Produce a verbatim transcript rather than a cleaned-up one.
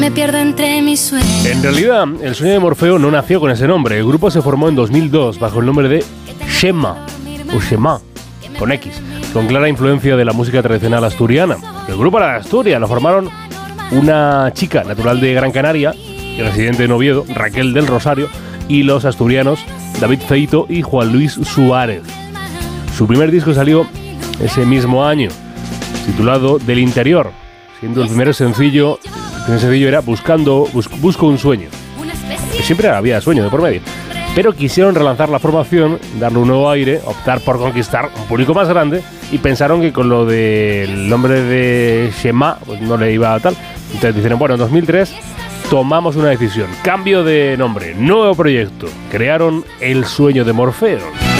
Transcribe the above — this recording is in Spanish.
Me pierdo entre mis sueños. En realidad, el sueño de Morfeo no nació con ese nombre. El grupo se formó en dos mil dos bajo el nombre de Shema, o Shema, con X, con clara influencia de la música tradicional asturiana. El grupo era de Asturias, lo formaron una chica natural de Gran Canaria y residente en Oviedo, Raquel del Rosario, y los asturianos David Feito y Juan Luis Suárez. Su primer disco salió ese mismo año, titulado Del Interior, siendo el primer sencillo, el primer sencillo era Buscando, bus, Busco un sueño. Que siempre había sueño de por medio. Pero quisieron relanzar la formación, darle un nuevo aire, optar por conquistar un público más grande y pensaron que con lo del nombre de Shema pues no le iba a tal. Entonces dijeron, bueno, en dos mil tres tomamos una decisión, cambio de nombre, nuevo proyecto. Crearon El Sueño de Morfeo.